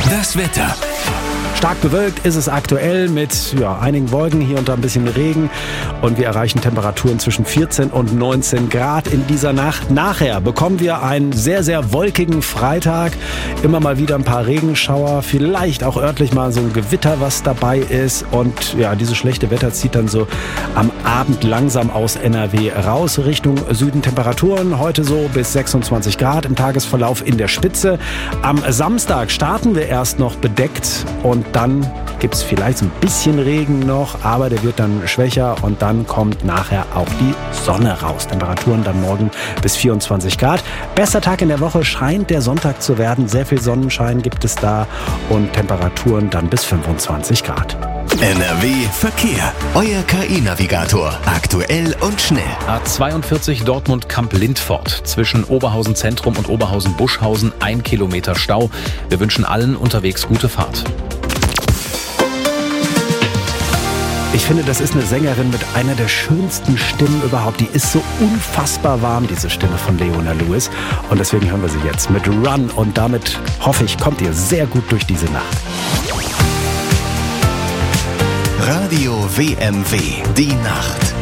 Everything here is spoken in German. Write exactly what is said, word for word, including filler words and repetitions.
Das Wetter. Stark bewölkt ist es aktuell mit ja, einigen Wolken, hier und da ein bisschen Regen. Und wir erreichen Temperaturen zwischen vierzehn und neunzehn Grad in dieser Nacht. Nachher bekommen wir einen sehr, sehr wolkigen Freitag. Immer mal wieder ein paar Regenschauer, vielleicht auch örtlich mal so ein Gewitter, was dabei ist. Und ja, dieses schlechte Wetter zieht dann so am Abend langsam aus N R W raus, Richtung Süden. Temperaturen heute so bis sechsundzwanzig Grad im Tagesverlauf in der Spitze. Am Samstag starten wir erst noch bedeckt und dann gibt es vielleicht so ein bisschen Regen noch, aber der wird dann schwächer und dann kommt nachher auch die Sonne raus. Temperaturen dann morgen bis vierundzwanzig Grad. Bester Tag in der Woche scheint der Sonntag zu werden. Sehr viel Sonnenschein gibt es da und Temperaturen dann bis fünfundzwanzig Grad. N R W Verkehr. Euer K I-Navigator. Aktuell und schnell. A zweiundvierzig Dortmund-Kamp-Lindfort. Zwischen Oberhausen Zentrum und Oberhausen-Buschhausen ein Kilometer Stau. Wir wünschen allen unterwegs gute Fahrt. Ich finde, das ist eine Sängerin mit einer der schönsten Stimmen überhaupt. Die ist so unfassbar warm, diese Stimme von Leona Lewis. Und deswegen hören wir sie jetzt mit Run. Und damit, hoffe ich, kommt ihr sehr gut durch diese Nacht. Radio W M W. Die Nacht.